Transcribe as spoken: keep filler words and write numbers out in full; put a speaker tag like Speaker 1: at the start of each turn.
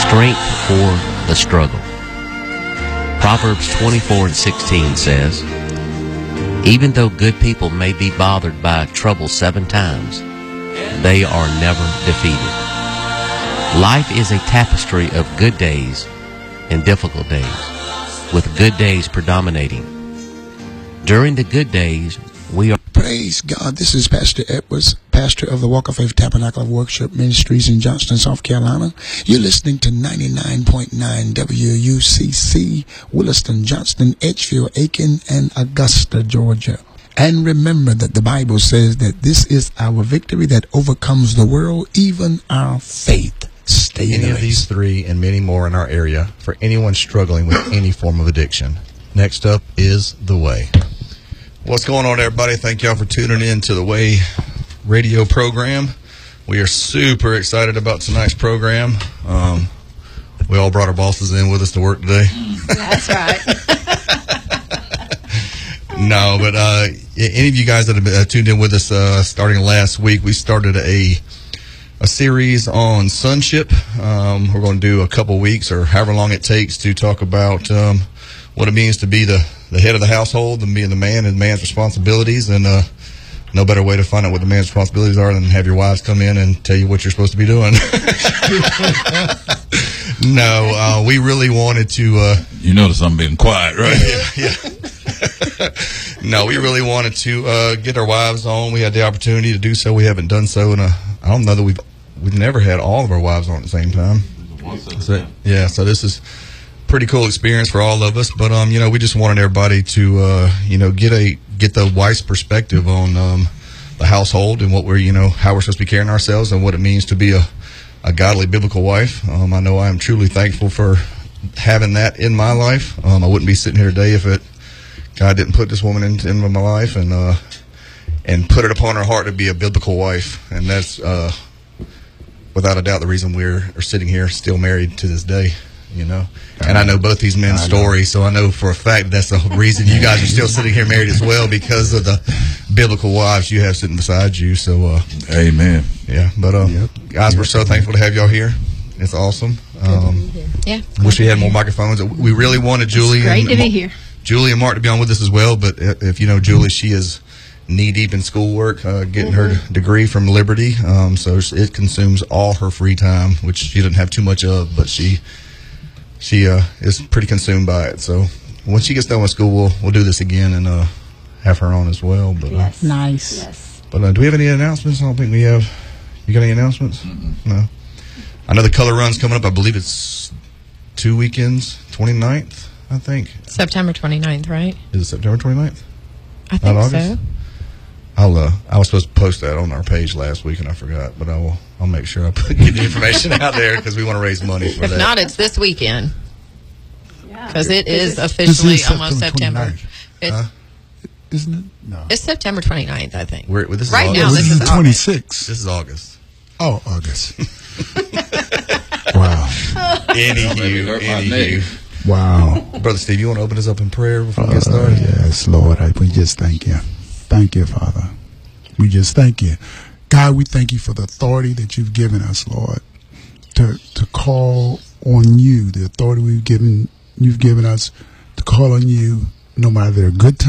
Speaker 1: strength for the struggle. Proverbs twenty-four and sixteen says, even though good people may be bothered by trouble seven times, they are never defeated. Life is a tapestry of good days and difficult days, with good days predominating. During the good days, we are...
Speaker 2: Praise God. This is Pastor Edwards, pastor of the Walk of Faith Tabernacle of Worship Ministries in Johnston, South Carolina. You're listening to ninety-nine point nine W U C C, Williston, Johnston, Edgefield, Aiken, and Augusta, Georgia. And remember that the Bible says that this is our victory that overcomes the world, even our faith. Stay in
Speaker 3: Any
Speaker 2: the
Speaker 3: of
Speaker 2: race.
Speaker 3: these three and many more in our area for anyone struggling with any form of addiction. Next up is The Way. What's going on, everybody? Thank y'all for tuning in to The Way radio program. We are super excited about tonight's program. Um, we all brought our bosses in with us to work today.
Speaker 4: That's right.
Speaker 3: No, but uh, any of you guys that have been, uh, tuned in with us uh, starting last week, we started a a series on sonship. Um, we're going to do a couple weeks or however long it takes to talk about um, what it means to be the, the head of the household and being the man and man's responsibilities. And uh, no better way to find out what the man's responsibilities are than have your wives come in and tell you what you're supposed to be doing. No, uh, we really wanted to... Uh,
Speaker 5: you notice I'm being quiet, right?
Speaker 3: Yeah. yeah. No, we really wanted to uh, get our wives on. We had the opportunity to do so. We haven't done so in a... I don't know that we've... We've never had all of our wives on at the same time. So, yeah, so this is pretty cool experience for all of us. But um, you know, we just wanted everybody to uh, you know, get a get the wife's perspective on um, the household and what we're you know how we're supposed to be carrying ourselves and what it means to be a, a godly biblical wife. Um, I know I am truly thankful for having that in my life. Um, I wouldn't be sitting here today if it God didn't put this woman in, in my life and uh, and put it upon her heart to be a biblical wife. And that's uh, without a doubt the reason we're are sitting here still married to this day, you know. And I know both these men's stories, so I know for a fact that's the reason you guys are still sitting here married as well, because of the biblical wives you have sitting beside you. So, uh,
Speaker 5: amen.
Speaker 3: Yeah, but uh, yep. guys, we're so thankful to have y'all here. It's awesome. Um,
Speaker 4: yeah.
Speaker 3: Wish we had more microphones. We really wanted Julie.
Speaker 4: It's great
Speaker 3: and
Speaker 4: to be here.
Speaker 3: Julie and Mark to be on with us as well, but if you know Julie, she is knee-deep in schoolwork, uh, getting mm-hmm. her degree from Liberty, um, so it consumes all her free time, which she doesn't have too much of, but she she uh, is pretty consumed by it. So when she gets done with school, we'll we'll do this again and uh, have her on as well. But
Speaker 4: yes.
Speaker 2: uh, nice.
Speaker 4: Yes.
Speaker 3: But uh, do we have any announcements? I don't think we have. You got any announcements? Mm-mm. No. I know the color run's coming up. I believe it's two weekends, twenty-ninth, I think.
Speaker 4: September twenty-ninth, right?
Speaker 3: Is it September twenty-ninth?
Speaker 4: I think
Speaker 3: Not
Speaker 4: so.
Speaker 3: August? I'll, uh, I was supposed to post that on our page last week and I forgot, but I will. I'll make sure I put get the information out there because we want to raise money for
Speaker 4: if
Speaker 3: that.
Speaker 4: If not, it's this weekend. Because it is
Speaker 2: This
Speaker 4: officially
Speaker 2: is
Speaker 4: almost
Speaker 2: September
Speaker 4: September. It's,
Speaker 3: Huh?
Speaker 2: Isn't it? No.
Speaker 4: it's September twenty-ninth, I think.
Speaker 3: We're, this is
Speaker 4: right
Speaker 3: August.
Speaker 4: now, this,
Speaker 2: this
Speaker 4: is
Speaker 2: is
Speaker 4: August.
Speaker 2: twenty-sixth.
Speaker 3: This is August.
Speaker 2: Oh, August. Wow.
Speaker 3: Anywho, anywho.
Speaker 2: Wow.
Speaker 3: Brother Steve, you want to open us up in prayer before we
Speaker 2: Uh,
Speaker 3: get started?
Speaker 2: yes, Lord. I, we just thank you. Thank you, Father. We just thank you. God, we thank you for the authority that you've given us, Lord, to to call on you, the authority we've given you've given us to call on you no matter their good times